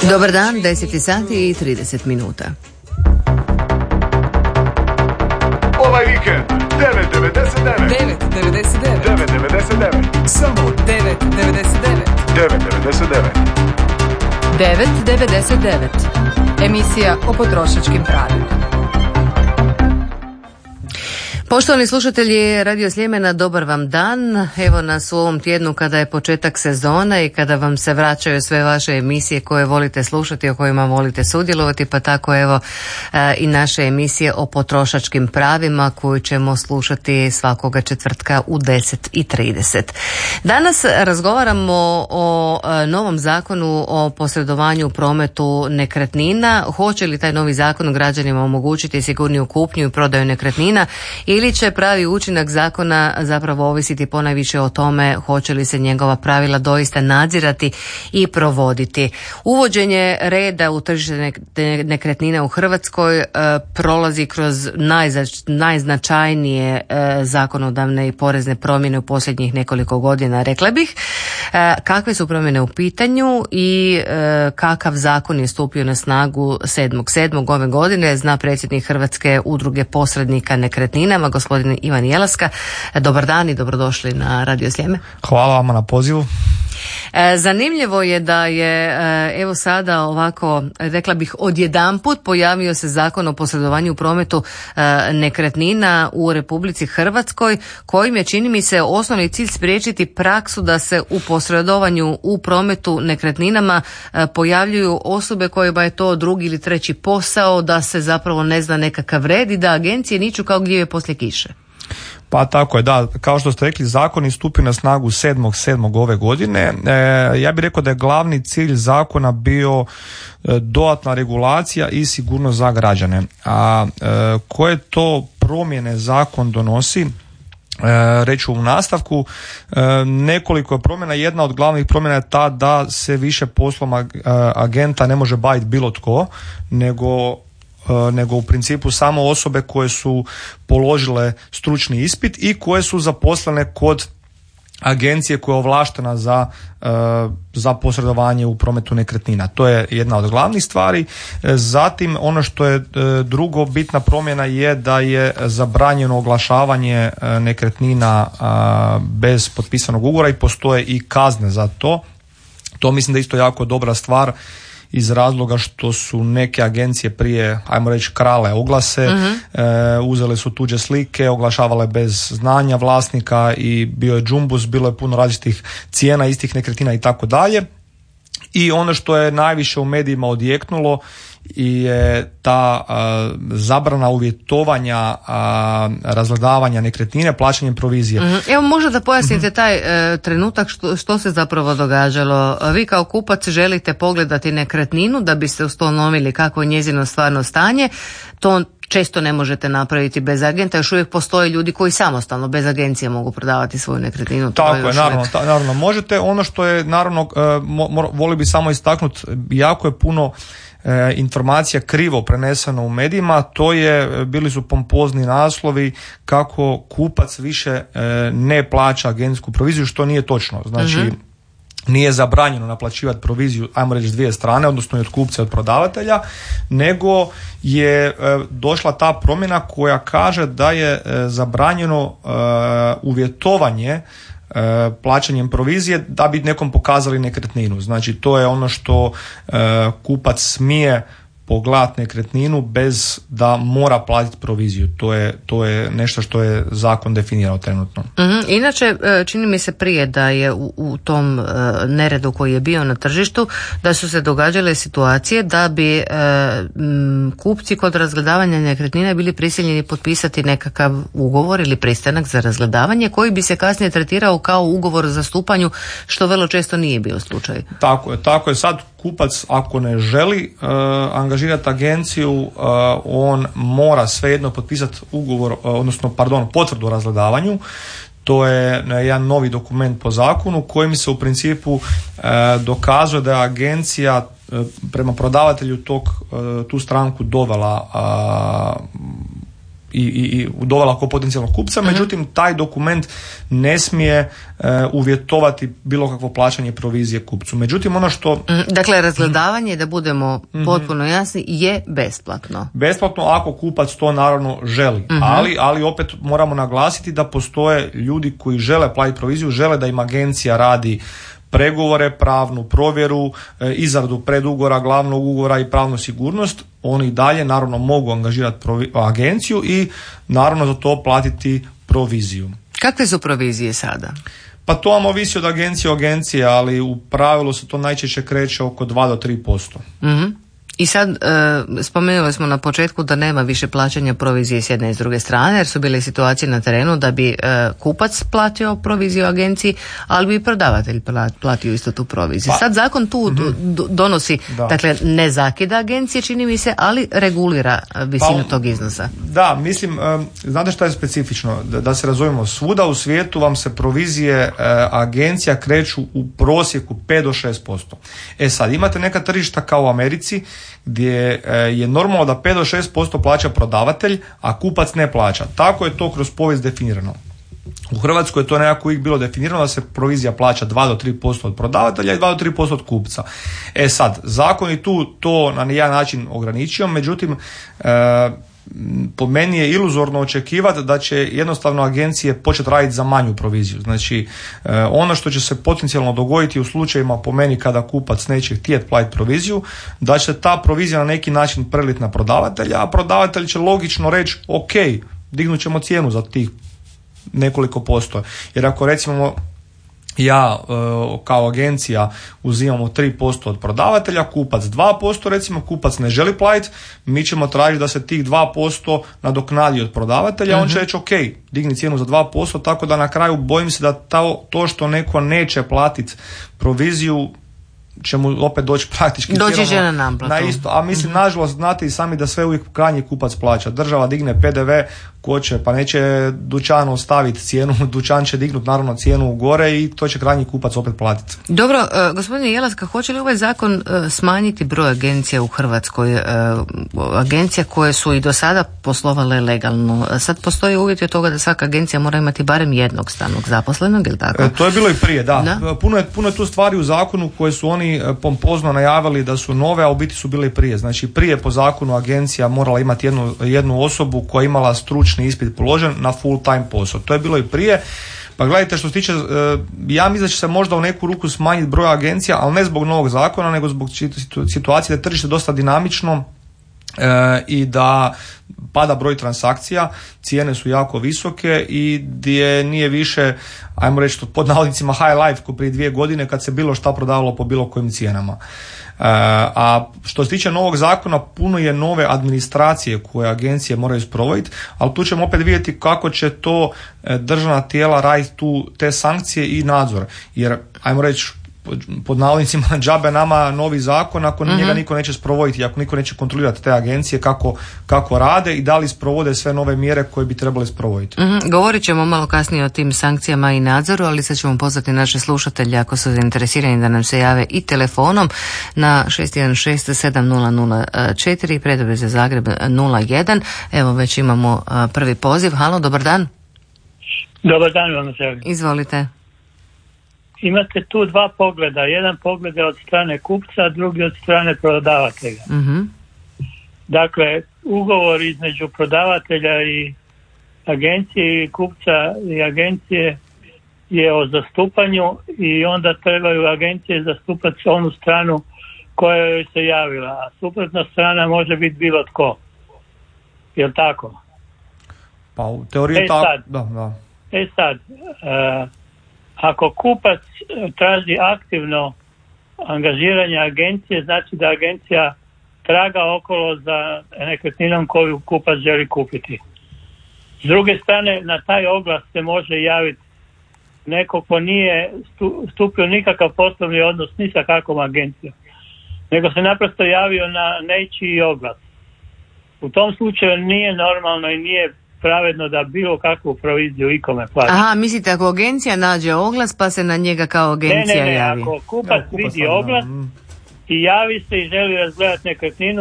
Dobar dan, 10 sati i 30 minuta. Ovaj vikend 9.99 samo 9.99 emisija o potrošačkim pravima. Poštovani slušatelji Radio Sljemena, dobar vam dan. Evo nas u ovom tjednu kada je početak sezone i kada vam se vraćaju sve vaše emisije koje volite slušati, o kojima volite sudjelovati, pa tako evo i naše emisije o potrošačkim pravima koju ćemo slušati svakoga četvrtka u 10:30. Danas razgovaramo o novom zakonu o posredovanju u prometu nekretnina. Hoće li taj novi zakon građanima omogućiti sigurniju kupnju i prodaju nekretnina ili će pravi učinak zakona zapravo ovisiti ponajviše o tome hoće li se njegova pravila doista nadzirati i provoditi. Uvođenje reda u tržište nekretnina u Hrvatskoj prolazi kroz najznačajnije zakonodavne i porezne promjene u posljednjih nekoliko godina, rekla bih. Kakve su promjene u pitanju i kakav zakon je stupio na snagu 7.7. ove godine, zna predsjednik Hrvatske udruge posrednika nekretninama, gospodin Ivan Jelaska. Dobar dan i dobrodošli na Radio Sljeme. Hvala vama na pozivu. Zanimljivo je da je evo sada ovako, rekla bih, odjedanput pojavio se zakon o posredovanju u prometu nekretnina u Republici Hrvatskoj, kojim je, čini mi se, osnovni cilj spriječiti praksu da se u posredovanju u prometu nekretninama pojavljuju osobe kojima je to drugi ili treći posao, da se zapravo ne zna nekakav red i da agencije niču kao gljive poslije kiše. Pa tako je, da, kao što ste rekli, zakon je stupio na snagu 7.7. ove godine. Ja bih rekao da je glavni cilj zakona bio dodatna regulacija i sigurnost za građane. A koje to promjene zakon donosi? Reću u nastavku, nekoliko promjena. Jedna od glavnih promjena je ta da se više poslom agenta ne može baviti bilo tko, nego u principu samo osobe koje su položile stručni ispit i koje su zaposlene kod agencije koja je ovlaštena za posredovanje u prometu nekretnina. To je jedna od glavnih stvari. Zatim ono što je drugo bitna promjena je da je zabranjeno oglašavanje nekretnina bez potpisanog ugovora i postoje i kazne za to. To mislim da je isto jako dobra stvar iz razloga što su neke agencije prije, ajmo reći, krale oglase, uzele su tuđe slike, oglašavale bez znanja vlasnika i bio je džumbus, bilo je puno različitih cijena istih nekretnina i tako dalje. I ono što je najviše u medijima odjeknulo je ta zabrana uvjetovanja razgledavanja nekretnine plaćanjem provizije. Evo, možda da pojasnite taj trenutak što se zapravo događalo. Vi kao kupac želite pogledati nekretninu da biste ustanovili kako je njezino stvarno stanje. To često ne možete napraviti bez agenta. Još uvijek postoje ljudi koji samostalno bez agencije mogu prodavati svoju nekretninu. Tako je, naravno možete. Ono što je, naravno, volio bi samo istaknuti, jako je puno informacija krivo preneseno u medijima. To je, bili su pompozni naslovi kako kupac više ne plaća agencijsku proviziju, što nije točno. Znači, nije zabranjeno naplaćivati proviziju, ajmo reći, s dvije strane, odnosno i od kupca i od prodavatelja, nego je došla ta promjena koja kaže da je zabranjeno uvjetovanje plaćanjem provizije da bi nekom pokazali nekretninu. Znači, to je ono što kupac smije pogledati nekretninu bez da mora platiti proviziju. To je nešto što je zakon definirao trenutno. Inače, čini mi se prije da je u tom neredu koji je bio na tržištu, da su se događale situacije da bi kupci kod razgledavanja nekretnina bili prisiljeni potpisati nekakav ugovor ili pristanak za razgledavanje koji bi se kasnije tretirao kao ugovor o zastupanju, što vrlo često nije bio slučaj. Tako je. Sad kupac, ako ne želi angažirati agenciju, on mora svejedno potpisati ugovor, odnosno potvrdu o razgledavanju. To je jedan novi dokument po zakonu kojim se u principu dokazuje da je agencija prema prodavatelju tu stranku dovela i dovela kao potencijalnog kupca, međutim taj dokument ne smije uvjetovati bilo kakvo plaćanje provizije kupcu. Međutim, ono što... Dakle, razgledavanje, da budemo potpuno jasni, je besplatno. Besplatno ako kupac to naravno želi, ali opet moramo naglasiti da postoje ljudi koji žele platiti proviziju, žele da im agencija radi pregovore, pravnu provjeru, izradu predugovora, glavnog ugovora i pravnu sigurnost. Oni dalje naravno mogu angažirati agenciju i naravno za to platiti proviziju. Kakve su provizije sada? Pa to vam ovisi od agencije, ali u pravilu se to najčešće kreće oko 2 do 3%. I sad spomenuli smo na početku da nema više plaćanja provizije s jedne i s druge strane, jer su bile situacije na terenu da bi kupac platio proviziju agenciji, ali bi i prodavatelj platio isto tu proviziju. Sad zakon tu donosi, dakle ne zakida agencije, čini mi se, ali regulira visinu tog iznosa. Da, mislim, znate šta je specifično? Da se razumijemo, svuda u svijetu vam se provizije agencija kreću u prosjeku 5 do 6%. Sad, imate neka tržišta kao u Americi, gdje je normalno da 5 do 6% plaća prodavatelj, a kupac ne plaća. Tako je to kroz povijest definirano. U Hrvatskoj je to nekako uvijek bilo definirano da se provizija plaća 2 do 3% od prodavatelja i 2 do 3% od kupca. Sad, zakon je tu to na jedan način ograničio, međutim, po meni je iluzorno očekivati da će jednostavno agencije početi raditi za manju proviziju. Znači, ono što će se potencijalno dogoditi u slučajevima po meni kada kupac neće htjeti platiti proviziju, da će ta provizija na neki način preliti na prodavatelja, a prodavatelj će logično reći ok, dignut ćemo cijenu za tih nekoliko posto. Jer ako recimo ja kao agencija uzimamo 3% od prodavatelja, kupac 2%, recimo kupac ne želi platiti, mi ćemo tražiti da se tih 2% nadoknadi od prodavatelja, on će reći ok, digni cijenu za 2%, tako da na kraju bojim se da to što neko neće platiti proviziju će mu opet doći praktički na isto. A mislim, nažalost, znate i sami da sve uvijek krajnji kupac plaća. Država digne PDV, ko će, pa neće dućan ostaviti cijenu, dućan će dignuti naravno cijenu gore i to će krajnji kupac opet platiti. Dobro, gospodine Jelaska, hoće li ovaj zakon smanjiti broj agencija u Hrvatskoj? Agencija koje su i do sada poslovale legalno. Sad postoji uvjet od toga da svaka agencija mora imati barem jednog stalnog zaposlenog, ili tako? To je bilo i prije, da. Puno je tu stvari u zakonu koje su oni pompozno najavili da su nove, a u biti su bile i prije. Znači, prije po zakonu agencija morala imati jednu osobu koja je imala stručni ispit položen na full time posao. To je bilo i prije. Pa gledajte, što se tiče, ja mislim da će se možda u neku ruku smanjiti broj agencija, ali ne zbog novog zakona, nego zbog situacije da je tržište dosta dinamično i da pada broj transakcija, cijene su jako visoke i gdje nije više, ajmo reći pod navodnicima high life ko prije 2 godine kad se bilo šta prodavalo po bilo kojim cijenama. A što se tiče novog zakona, puno je nove administracije koje agencije moraju sprovoditi, ali tu ćemo opet vidjeti kako će to državna tijela raditi te sankcije i nadzor. Jer, ajmo reći, pod navodnicima džabe nama novi zakon ako njega niko neće sprovoditi, ako niko neće kontrolirati te agencije kako rade i da li sprovode sve nove mjere koje bi trebali sprovoditi. Govorit ćemo malo kasnije o tim sankcijama i nadzoru, ali sad ćemo pozvati naše slušatelje ako su zainteresirani da nam se jave i telefonom na 616-7004 i predobje za Zagreb 01. Evo već imamo prvi poziv. Halo, dobar dan. Dobar dan vam želim. Izvolite. Imate tu dva pogleda. Jedan pogled je od strane kupca, a drugi od strane prodavatelja. Dakle, ugovor između prodavatelja i agencije i kupca i agencije je o zastupanju i onda trebaju agencije zastupati onu stranu koja joj se javila, a suprotna strana može biti bilo tko. Jel' tako? Pa u teoriji tako. Da. Sad, ako kupac traži aktivno angažiranje agencije, znači da agencija traga okolo za nekretninom koju kupac želi kupiti. S druge strane, na taj oglas se može javiti neko ko nije stupio nikakav poslovni odnos ni sa kakvom agencijom, nego se naprosto javio na nečiji oglas. U tom slučaju nije normalno i nije pravedno da bilo kakvu proviziju ikome plaća. Aha, mislite ako agencija nađe oglas pa se na njega kao agencija javi? Ako kupac vidi oglas i javi se i želi razgledati nekretninu,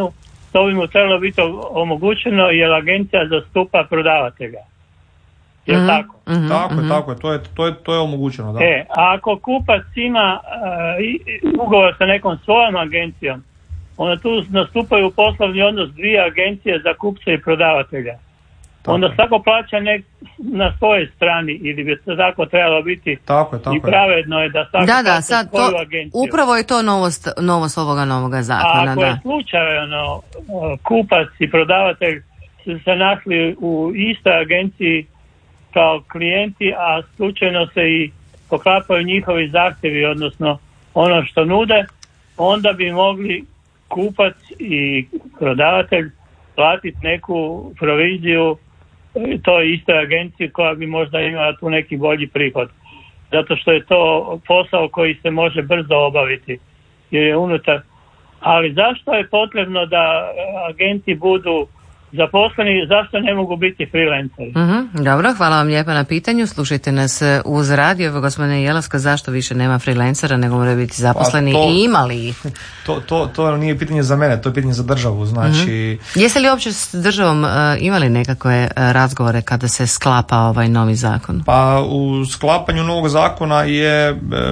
to bi mu trebalo biti omogućeno jer agencija zastupa prodavatelja. Jel tako? Tako je, to je omogućeno, da. A ako kupac ima ugovor sa nekom svojom agencijom, onda tu nastupaju poslovni odnos dvije agencije za kupca i prodavatelja. Onda svako plaća na svojoj strani ili bi to tako trebalo biti i pravedno je da svako plaća svoju agenciju. Upravo je to novost ovoga novoga zakona. A ako je slučajno kupac i prodavatelj se našli u istoj agenciji kao klijenti, a slučajno se i poklapaju njihovi zahtjevi, odnosno ono što nude, onda bi mogli kupac i prodavatelj platiti neku proviziju toj istoj agenciji koja bi možda imala tu neki bolji prihod. Zato što je to posao koji se može brzo obaviti. Jer je unutar. Ali zašto je potrebno da agenti budu zaposleni, zašto ne mogu biti freelanceri? Dobro, hvala vam lijepa na pitanju. Slušajte nas uz radio. Evo, gospodine Jelaska, zašto više nema freelancera nego moraju biti zaposleni i imali ih? To nije pitanje za mene, to je pitanje za državu. Znači... Jeste li uopće s državom imali nekakve razgovore kada se sklapa ovaj novi zakon? Pa u sklapanju novog zakona je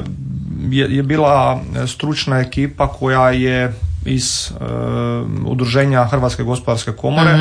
bila stručna ekipa koja je iz udruženja Hrvatske gospodarske komore.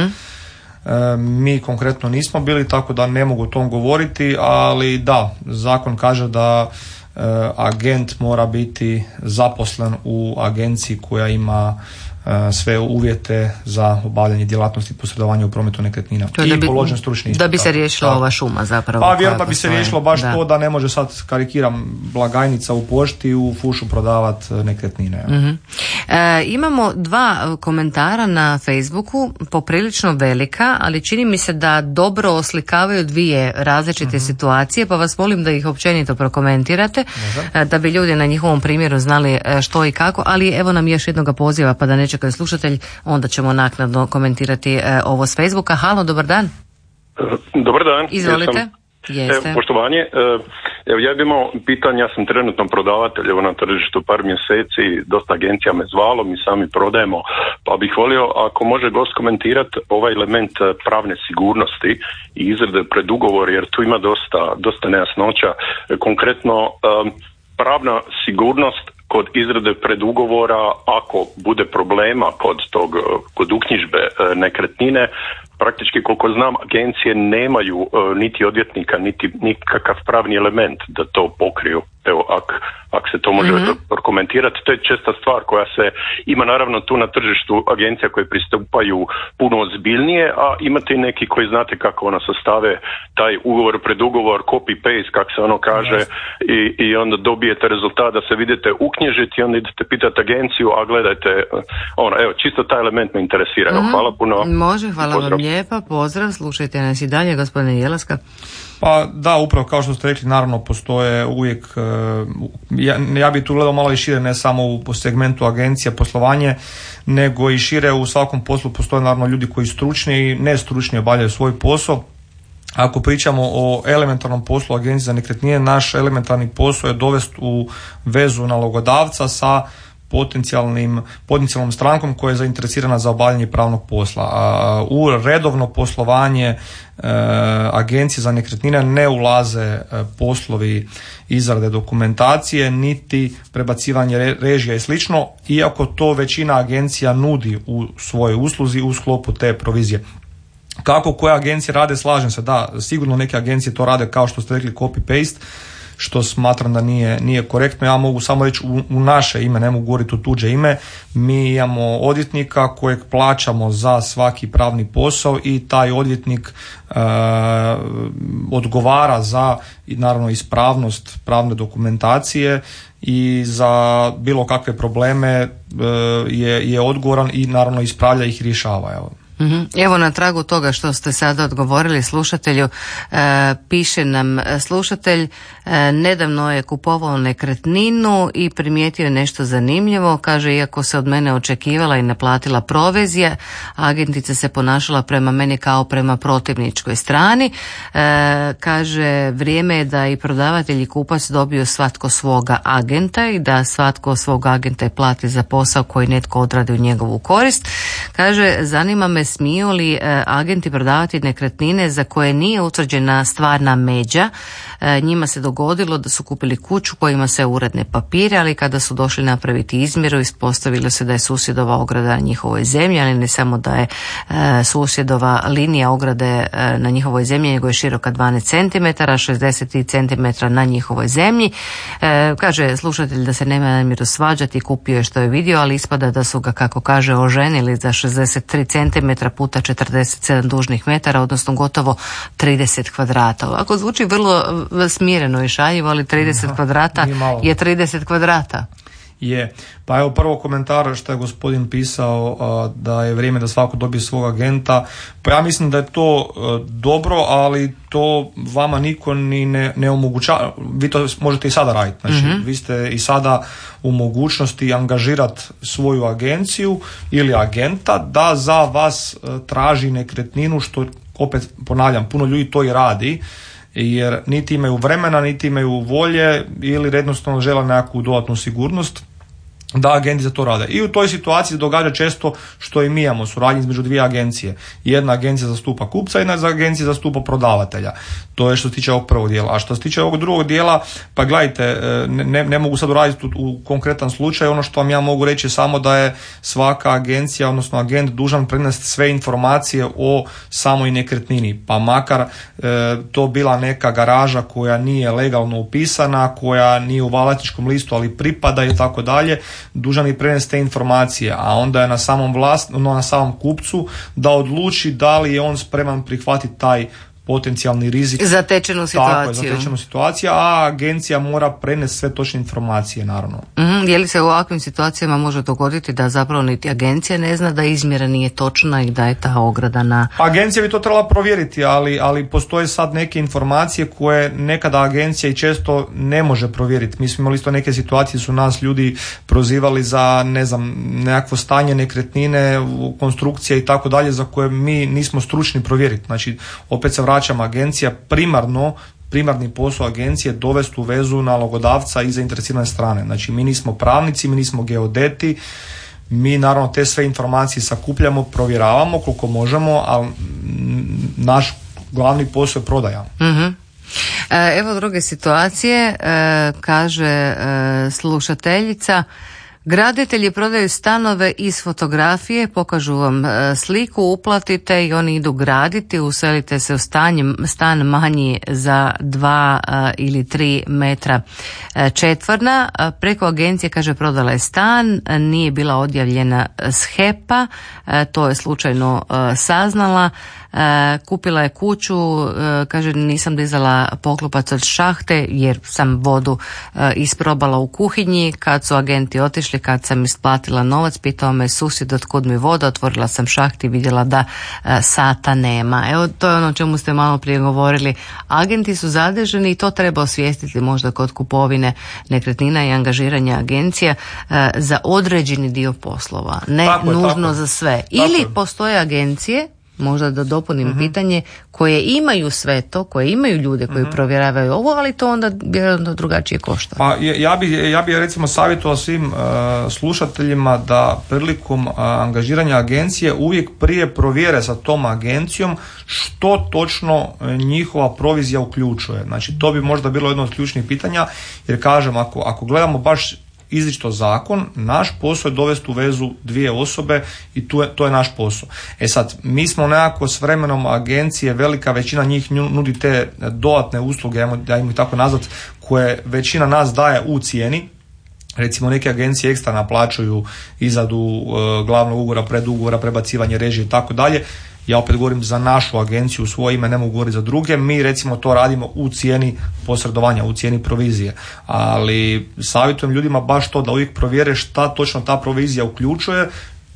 Mi konkretno nismo bili, tako da ne mogu o tom govoriti, ali da, zakon kaže da agent mora biti zaposlen u agenciji koja ima sve uvjete za obavljanje djelatnosti posredovanja u prometu nekretnina i položen stručni ispit. Da bi se riješila ova šuma zapravo. Pa vjerojatno bi se riješilo baš to da ne može sad, karikiram, blagajnica u pošti u fušu prodavati nekretnine. Imamo 2 komentara na Facebooku, poprilično velika, ali čini mi se da dobro oslikavaju 2 različite situacije, pa vas molim da ih općenito prokomentirate, da bi ljudi na njihovom primjeru znali što i kako, ali evo nam još jednog poziva, pa da ne čekaju slušatelj, onda ćemo naknadno komentirati ovo s Facebooka. Halo, dobar dan. Dobar dan. Izvolite. Poštovanje. Evo, ja bih imao pitanje, ja sam trenutno prodavatelj na tržištu par mjeseci, dosta agencija me zvalo, mi sami prodajemo, pa bih volio ako može gost komentirati ovaj element pravne sigurnosti i izrade predugovor, jer tu ima dosta nejasnoća. Konkretno, pravna sigurnost kod izrade predugovora, ako bude problema kod uknjižbe nekretnine, praktički koliko znam agencije nemaju niti odvjetnika, niti nikakav pravni element da to pokriju. Evo, ako se to može prokomentirati, to je česta stvar koja se ima naravno tu na tržištu agencija koje pristupaju puno ozbiljnije, a imate i neki koji znate kako sastave taj ugovor, predugovor, copy-paste, kako se ono kaže, i onda dobijete rezultat da se vidite uknjižiti i onda idete pitati agenciju, a gledajte, evo, čisto taj element me interesira. Hvala puno. Može, hvala vam lijepa, pozdrav, slušajte nas i dalje, gospodine Jelaska. Pa da, upravo kao što ste rekli, naravno postoje uvijek, ja bih tu gledao malo i šire, ne samo u segmentu agencija, poslovanje, nego i šire u svakom poslu postoje naravno ljudi koji stručni i nestručni obavljaju svoj posao. Ako pričamo o elementarnom poslu agencije za nekretnine, naš elementarni posao je dovesti u vezu nalogodavca sa potencijalnom strankom koja je zainteresirana za obavljanje pravnog posla. U redovno poslovanje agencije za nekretnine ne ulaze poslovi izrade dokumentacije niti prebacivanje režija i slično, iako to većina agencija nudi u svojoj usluzi u sklopu te provizije. Kako koje agencije rade, slažem se, da, sigurno neke agencije to rade kao što ste rekli copy-paste, što smatram da nije korektno. Ja mogu samo reći u naše ime, ne mogu govoriti u tuđe ime. Mi imamo odvjetnika kojeg plaćamo za svaki pravni posao i taj odvjetnik odgovara za naravno ispravnost pravne dokumentacije i za bilo kakve probleme je odgovoran i naravno ispravlja ih i rješava. Evo. Evo na tragu toga što ste sada odgovorili slušatelju, piše nam slušatelj, nedavno je kupovao nekretninu i primijetio nešto zanimljivo, kaže iako se od mene očekivala i naplatila provizija, agentica se ponašala prema meni kao prema protivničkoj strani, kaže vrijeme je da i prodavatelj i kupac dobiju svatko svoga agenta i da svatko svog agenta plati za posao koji netko odradi u njegovu korist. Kaže zanima me smiju li agenti prodavati nekretnine za koje nije utvrđena stvarna međa. Njima se dogodilo da su kupili kuću kojima se uredne papire, ali kada su došli napraviti izmjeru ispostavilo se da je susjedova ograda na njihovoj zemlji, ali ne samo da je susjedova linija ograde na njihovoj zemlji, nego je široka 12 cm, 60 cm na njihovoj zemlji. Kaže slušatelj da se nema namjeru svađati, kupio je što je vidio, ali ispada da su ga, kako kaže, oženili za 63 cm puta 47 dužnih metara, odnosno gotovo 30 kvadrata. Ovako zvuči vrlo smireno i šaljivo, ali 30 kvadrata je 30 kvadrata. Je. Pa evo prvo komentar što je gospodin pisao da je vrijeme da svako dobije svog agenta. Pa ja mislim da je to dobro, ali to vama niko ni ne omogućava. Vi to možete i sada raditi. Znači, vi ste i sada u mogućnosti angažirati svoju agenciju ili agenta da za vas traži nekretninu, što opet ponavljam, puno ljudi to i radi. Jer niti imaju vremena, niti imaju volje ili jednostavno žele nekakvu dodatnu sigurnost da agenti za to rade. I u toj situaciji događa često što i mi imamo suradnju između dvije agencije. Jedna agencija zastupa kupca, jedna agencija zastupa prodavatelja. To je što se tiče ovog prvog dijela. A što se tiče ovog drugog dijela, pa gledajte, ne mogu sad uraditi u konkretan slučaj. Ono što vam ja mogu reći je samo da je svaka agencija, odnosno agent, dužan prenesti sve informacije o samoj nekretnini. Pa makar to bila neka garaža koja nije legalno upisana, koja nije u vlasničkom listu, ali pripada i tako dalje, dužan je prenesti te informacije, a onda je na samom kupcu da odluči da li je on spreman prihvatiti taj potencijalni rizik. Zatečenu situaciju. Tako je, zatečenu situaciju, a agencija mora prenesti sve točne informacije, naravno. Je li se u ovakvim situacijama može dogoditi da zapravo niti agencija ne zna da izmjera nije točna i da je ta ograda na... Agencija bi to trebala provjeriti, ali postoje sad neke informacije koje nekada agencija i često ne može provjeriti. Mi smo imali isto neke situacije, su nas ljudi prozivali za, ne znam, nekakvo stanje nekretnine, konstrukcije i tako dalje, za koje mi nismo stručni provjeriti. Znači, opet se vraćam, agencija primarni posao agencije je dovesti u vezu nalogodavca i zainteresirane strane. Znači, mi nismo pravnici, mi nismo geodeti, mi naravno te sve informacije sakupljamo, provjeravamo koliko možemo, ali naš glavni posao je prodaja. Evo druge situacije, kaže slušateljica. Graditelji prodaju stanove iz fotografije, pokažu vam sliku, uplatite i oni idu graditi, uselite se u stan manji za 2 ili 3 metra četvorna. Preko agencije, kaže, prodala je stan, nije bila odjavljena s HEP-a, to je slučajno saznala. Kupila je kuću, kaže, nisam dizala poklopac od šahte jer sam vodu isprobala u kuhinji. Kad su agenti otišli, kad sam isplatila novac, pitao me susjed otkud mi voda, otvorila sam šaht i vidjela da sata nema. Evo, to je ono o čemu ste malo prije govorili. Agenti su zadeženi i to treba osvijestiti možda kod kupovine nekretnina i angažiranja agencija za određeni dio poslova, ne tako nužno za sve. Ili postoje agencije, možda da dopunim pitanje, koje imaju sve to, koje imaju ljude koji provjeravaju ovo, ali to onda vjerojatno drugačije košta. Pa ja bi recimo savjetovao svim slušateljima da prilikom angažiranja agencije uvijek prije provjere sa tom agencijom što točno njihova provizija uključuje. Znači, to bi možda bilo jedno od ključnih pitanja, jer kažem, ako gledamo baš izričito zakon, naš posao je dovesti u vezu dvije osobe i to je naš posao. Sad, mi smo nekako s vremenom agencije, velika većina njih nudi te dodatne usluge, ajmo ih tako nazvat, koje većina nas daje u cijeni. Recimo, neke agencije ekstra naplaćuju izradu glavnog ugovora, predugovora, prebacivanje režije i tako dalje. Ja opet govorim za našu agenciju, u svoje ime, ne mogu govoriti za druge. Mi recimo to radimo u cijeni posredovanja, u cijeni provizije. Ali savjetujem ljudima baš to da uvijek provjere šta točno ta provizija uključuje,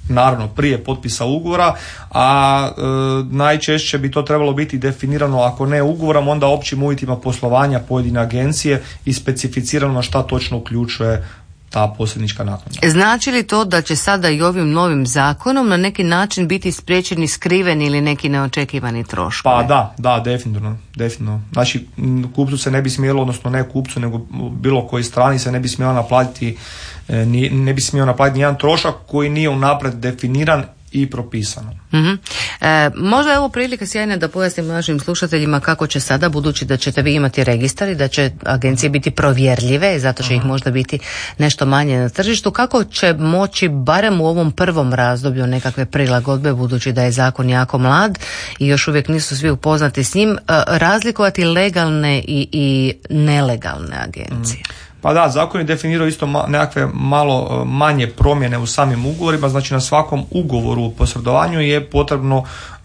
naravno prije potpisa ugovora, a najčešće bi to trebalo biti definirano, ako ne ugovorom, onda općim uvjetima poslovanja pojedine agencije i specificirano šta točno uključuje ta posrednička naknada. Znači li to da će sada i ovim novim zakonom na neki način biti spriječeni skriveni ili neki neočekivani troškovi? Pa da, definitivno. Znači, kupcu se ne bi smjelo, odnosno ne kupcu, nego bilo koji strani se ne bi smjelo naplatiti, ne bi smjelo naplatiti nijedan trošak koji nije unaprijed definiran i propisano. Možda je ovo prilika sjajna da pojasnim našim slušateljima kako će sada, budući da ćete vi imati registar i da će agencije biti provjerljive, zato će ih možda biti nešto manje na tržištu, kako će moći barem u ovom prvom razdoblju nekakve prilagodbe, budući da je zakon jako mlad i još uvijek nisu svi upoznati s njim, razlikovati legalne i nelegalne agencije? Pa da, zakon je definirao isto nekakve malo manje promjene u samim ugovorima, znači na svakom ugovoru o posredovanju je potrebno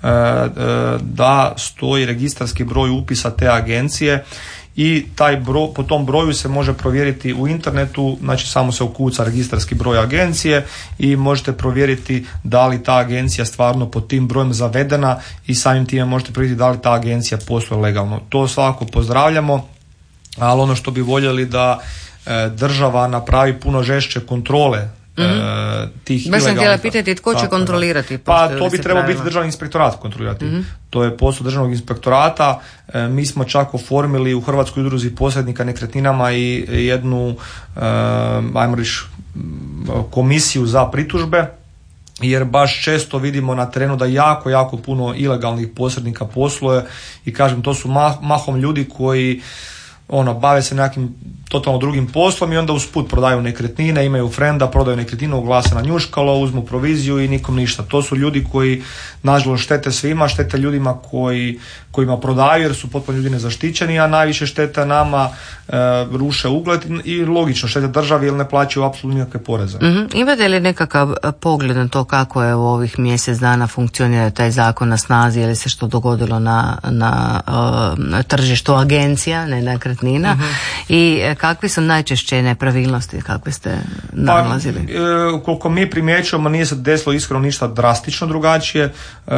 da stoji registarski broj upisa te agencije i taj broj, po tom broju se može provjeriti u internetu, znači samo se ukuca registarski broj agencije i možete provjeriti da li ta agencija stvarno pod tim brojem zavedena i samim time možete provjeriti da li ta agencija posluje legalno. To svakako pozdravljamo, ali ono što bi voljeli da država napravi puno žešće kontrole tih ilegalnih. Baš sam htjela pitati tko će kontrolirati. Pa to bi trebao biti državni inspektorat kontrolirati. To je posao državnog inspektorata. Mi smo čak oformili u Hrvatskoj udruzi posrednika nekretninama i jednu ajmo reći komisiju za pritužbe, jer baš često vidimo na terenu da jako puno ilegalnih posrednika posluje i kažem, to su mahom ljudi koji bave se nekim totalno drugim poslom i onda usput prodaju nekretnine, imaju frenda, prodaju nekretninu, oglase na njuškalo, uzmu proviziju i nikom ništa. To su ljudi koji nažalost štete svima, štete ljudima kojima prodaju jer su potpuno ljudi nezaštićeni, a najviše štete nama, ruše ugled i logično štete državi jer ne plaćaju apsolutno nikakve poreze. Imate li nekakav pogled na to kako je u ovih mjesec dana funkcionira taj zakon na snazi, je li se što dogodilo na tržištu agencija, ne nekretnina, i kakve su najčešće nepravilnosti, kakve ste nalazili? Pa, koliko mi primjećujemo, nije se desilo iskreno ništa drastično drugačije.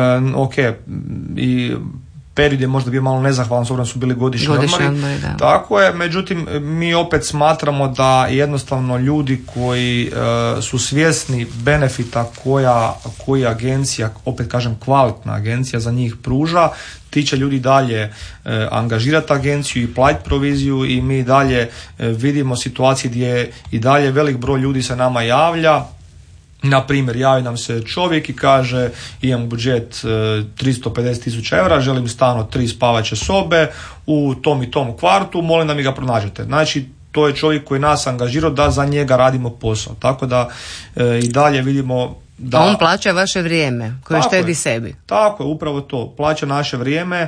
I period je možda bio malo nezahvalan, s obzirom su bili godišnji odmori. Tako je, međutim mi opet smatramo da jednostavno ljudi koji su svjesni benefita koja agencija, opet kažem kvalitna agencija za njih pruža, ti će ljudi dalje angažirati agenciju i platiti proviziju i mi dalje vidimo situacije gdje i dalje velik broj ljudi se nama javlja. Na primjer, javi nam se čovjek i kaže imam budžet 350.000 eura, želim stan od 3 spavaće sobe u tom i tom kvartu, molim da mi ga pronađete. Znači, to je čovjek koji nas angažirao da za njega radimo posao. Tako da i dalje vidimo da... A on plaća vaše vrijeme koje štedi sebi. Tako je, upravo to. Plaća naše vrijeme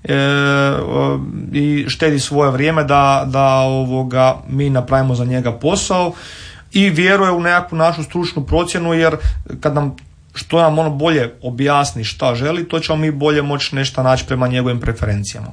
i štedi svoje vrijeme da mi napravimo za njega posao. I vjeruje u nekakvu našu stručnu procjenu, jer kad nam što nam ono bolje objasni šta želi, to ćemo mi bolje moći nešto naći prema njegovim preferencijama.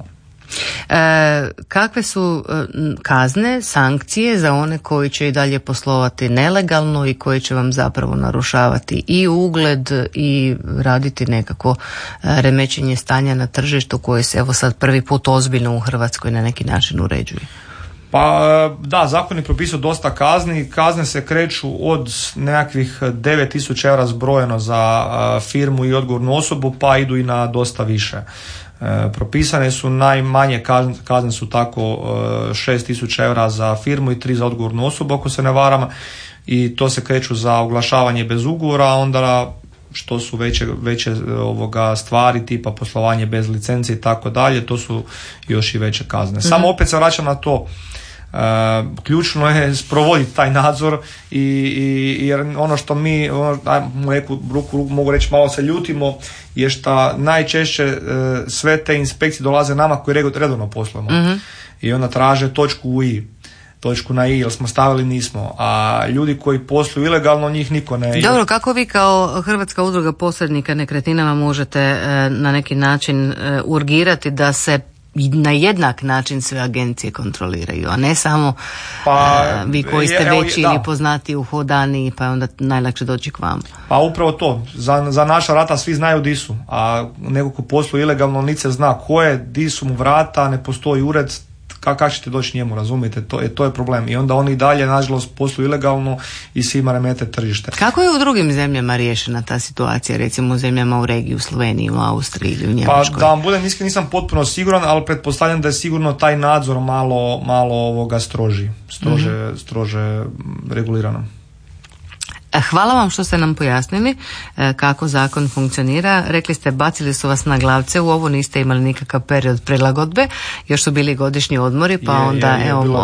Kakve su kazne, sankcije za one koji će i dalje poslovati nelegalno i koji će vam zapravo narušavati i ugled i raditi nekako remećenje stanja na tržištu koje se evo sad prvi put ozbiljno u Hrvatskoj na neki način uređuje? Pa da, zakon je propisao dosta kazni. Kazne se kreću od nekakvih 9.000 eura zbrojeno za firmu i odgovornu osobu, pa idu i na dosta više. Propisane su najmanje kazne su tako 6.000 eura za firmu i 3 za odgovornu osobu, ako se ne varam, i to se kreću za oglašavanje bez ugovora, a onda što su veće stvari tipa poslovanje bez licence i tako dalje, to su još i veće kazne. Samo opet se vraćam na to, ključno je sprovoditi taj nadzor jer ono što mi mogu reći malo se ljutimo je što najčešće sve te inspekcije dolaze nama koji redovno poslujemo i onda traže točku na i, jer smo stavili nismo, a ljudi koji posluju ilegalno njih niko ne... Dobro, kako vi kao Hrvatska udruga posrednika nekretninama možete na neki način urgirati da se na jednak način sve agencije kontroliraju, a ne samo vi koji ste veći ili poznati u hodani, pa je onda najlakše doći k vam. Pa upravo to, za naša vrata svi znaju di su, a neko ko posluje ilegalno niti se zna ko je, di su mu vrata, ne postoji ured, kako ćete doći njemu, razumijete, to je problem. I onda oni i dalje, nažalost, posluju ilegalno i svima remete tržište. Kako je u drugim zemljama riješena ta situacija, recimo u zemljama u regiji, u Sloveniji, u Austriji ili u Njemačkoj? Pa da vam budem iskren, nisam potpuno siguran, ali pretpostavljam da je sigurno taj nadzor malo strože regulirano. Hvala vam što ste nam pojasnili kako zakon funkcionira. Rekli ste, bacili su vas na glavce, u ovo niste imali nikakav period prilagodbe, još su bili godišnji odmori, pa onda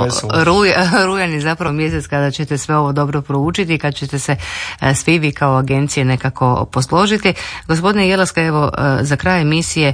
rujan je zapravo mjesec kada ćete sve ovo dobro proučiti i kad ćete se svi vi kao agencije nekako posložiti. Gospodine Jelaska, evo za kraj emisije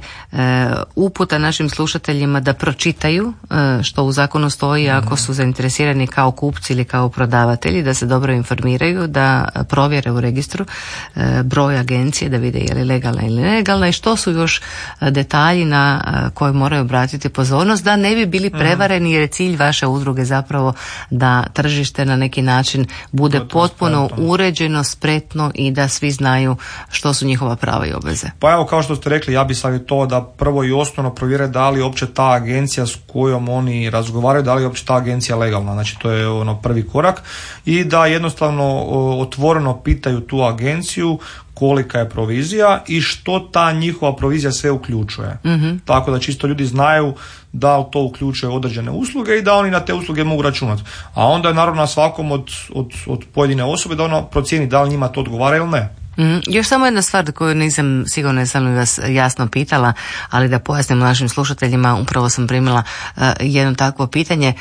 uputa našim slušateljima da pročitaju što u zakonu stoji ako su zainteresirani kao kupci ili kao prodavatelji, da se dobro informiraju, da provjere u registru broj agencije, da vide je li legalna ili nelegalna i što su još detalji na koje moraju obratiti pozornost, da ne bi bili prevareni, jer je cilj vaše udruge zapravo da tržište na neki način bude potpuno uređeno, spretno i da svi znaju što su njihova prava i obveze. Pa evo, kao što ste rekli, ja bih savjetovao da prvo i osnovno provjere da li uopće ta agencija s kojom oni razgovaraju, da li je uopće ta agencija legalna. Znači to je prvi korak i da jednostavno otvoreno pitaju tu agenciju kolika je provizija i što ta njihova provizija sve uključuje. Tako da čisto ljudi znaju da li to uključuje određene usluge i da oni na te usluge mogu računati. A onda je naravno na svakom od pojedine osobe da ono procijeni da li njima to odgovara ili ne. Još samo jedna stvar koju nisam sigurno jesam li vas jasno pitala, ali da pojasnim našim slušateljima, upravo sam primila jedno takvo pitanje.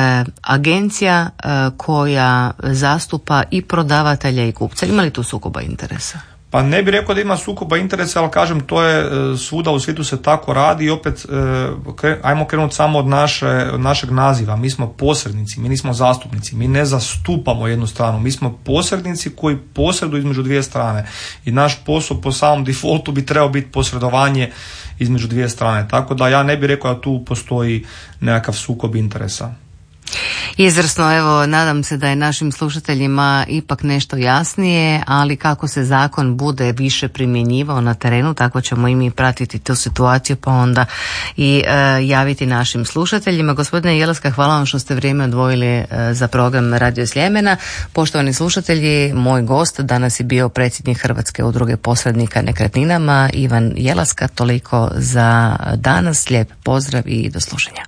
Agencija koja zastupa i prodavatelja i kupca, ima li tu sukoba interesa? Pa ne bih rekao da ima sukoba interesa, ali kažem to je svuda u svijetu se tako radi i opet ajmo krenuti samo od našeg naziva. Mi smo posrednici, mi nismo zastupnici, mi ne zastupamo jednu stranu, mi smo posrednici koji posreduju između dvije strane i naš posao po samom defaultu bi trebao biti posredovanje između dvije strane. Tako da ja ne bih rekao da tu postoji nekakav sukob interesa. Izvrsno, evo, nadam se da je našim slušateljima ipak nešto jasnije, ali kako se zakon bude više primjenjivao na terenu, tako ćemo i mi pratiti tu situaciju, pa onda i javiti našim slušateljima. Gospodine Jelaska, hvala vam što ste vrijeme odvojili za program Radio Sljemena. Poštovani slušatelji, moj gost danas je bio predsjednik Hrvatske udruge posrednika nekretninama, Ivan Jelaska. Toliko za danas, lijep pozdrav i do slušanja.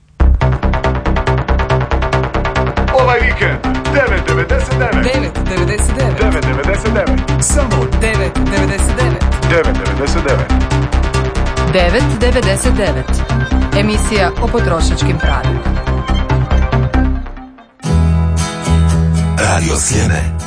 Ovaj vikend 9.99 samo 9.99 9.99 Emisija o potrošačkim pravima. Radio Sljeme.